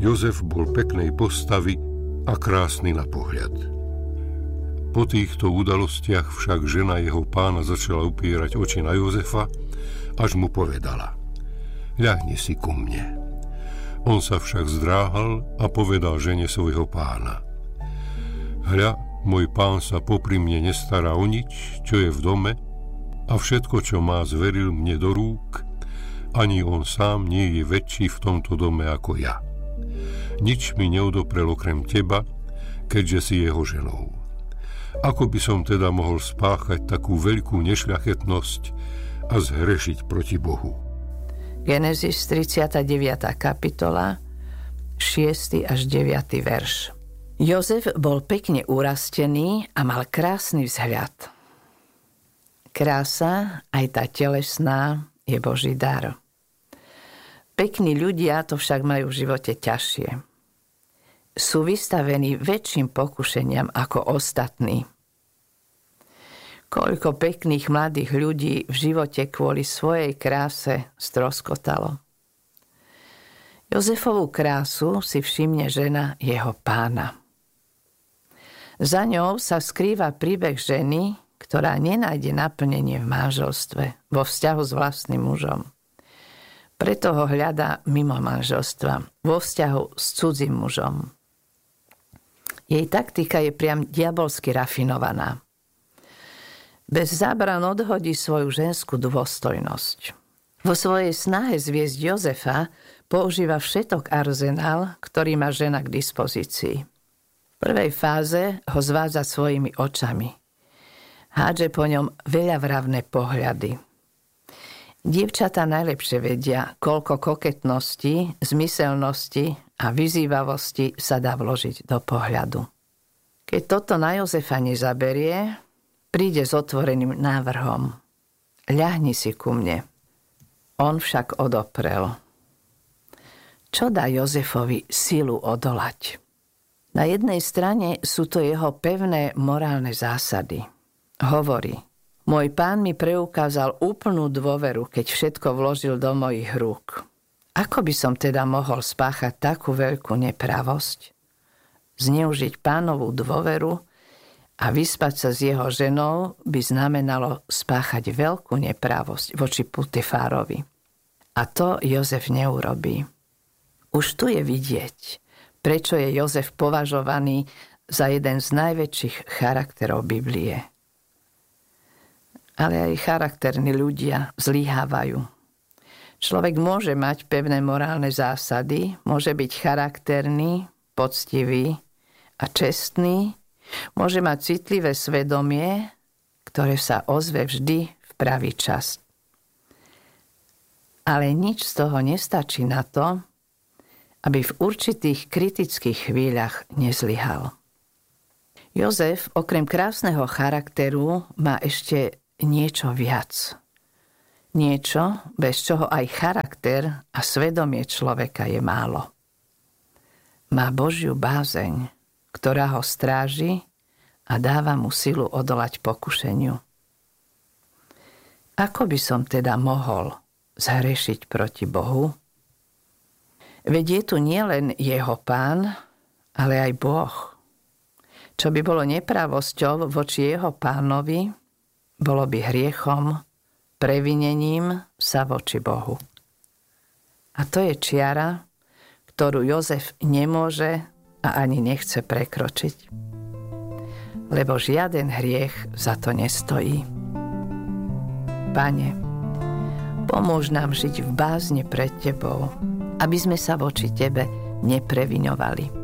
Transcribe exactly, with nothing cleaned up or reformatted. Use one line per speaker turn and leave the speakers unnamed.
Jozef bol peknej postavy a krásny na pohľad. Po týchto udalostiach však žena jeho pána začala upierať oči na Jozefa, až mu povedala: ľahni si ku mne. On sa však zdráhal a povedal žene svojho pána: hľa, môj pán sa popri mne nestará o nič, čo je v dome, a všetko, čo má, zveril mne do rúk. Ani on sám nie je väčší v tomto dome ako ja. Nič mi neodoprel okrem teba, keďže si jeho ženou. Ako by som teda mohol spáchať takú veľkú nešľachetnosť a zhrešiť proti Bohu?
Genesis tridsiata deviata kapitola, šiesty až deviaty verš. Jozef bol pekne urastený a mal krásny vzhľad. Krása, aj tá telesná, je Boží dar. Pekní ľudia to však majú v živote ťažšie. Sú vystavení väčším pokušeniam ako ostatní. Koľko pekných mladých ľudí v živote kvôli svojej kráse stroskotalo. Jozefovú krásu si všimne žena jeho pána. Za ňou sa skrýva príbeh ženy, ktorá nenájde naplnenie v manželstve, vo vzťahu s vlastným mužom. Preto ho hľadá mimo manželstva, vo vzťahu s cudzým mužom. Jej taktika je priam diabolsky rafinovaná. Bez zábran odhodí svoju ženskú dôstojnosť. Vo svojej snahe zviesť Jozefa používa všetok arzenál, ktorý má žena k dispozícii. V prvej fáze ho zvádza svojimi očami. Hádže po ňom veľavravné pohľady. Dievčatá najlepšie vedia, koľko koketnosti, zmyselnosti a vyzývavosti sa dá vložiť do pohľadu. Keď toto na Jozefa nezaberie, príde s otvoreným návrhom: ľahni si ku mne. On však odoprel. Čo dá Jozefovi silu odolať? Na jednej strane sú to jeho pevné morálne zásady. Hovorí: môj pán mi preukázal úplnú dôveru, keď všetko vložil do mojich rúk. Ako by som teda mohol spáchať takú veľkú nepravosť? Zneužiť pánovú dôveru a vyspať sa s jeho ženou by znamenalo spáchať veľkú nepravosť voči Putifárovi. A to Jozef neurobí. Už tu je vidieť, prečo je Jozef považovaný za jeden z najväčších charakterov Biblie. Ale aj charakterní ľudia zlyhávajú. Človek môže mať pevné morálne zásady, môže byť charakterný, poctivý a čestný, môže mať citlivé svedomie, ktoré sa ozve vždy v pravý čas. Ale nič z toho nestačí na to, aby v určitých kritických chvíľach nezlyhal. Jozef okrem krásneho charakteru má ešte niečo viac. Niečo, bez čoho aj charakter a svedomie človeka je málo. Má Božiu bázeň, ktorá ho stráži a dáva mu silu odolať pokušeniu. Ako by som teda mohol zhrešiť proti Bohu? Veď je tu nielen jeho pán, ale aj Boh. Čo by bolo nepravosťou voči jeho pánovi, bolo by hriechom, previnením sa voči Bohu. A to je čiara, ktorú Jozef nemôže a ani nechce prekročiť. Lebo žiaden hriech za to nestojí. Pane, pomôž nám žiť v bázni pred Tebou, aby sme sa voči Tebe nepreviňovali.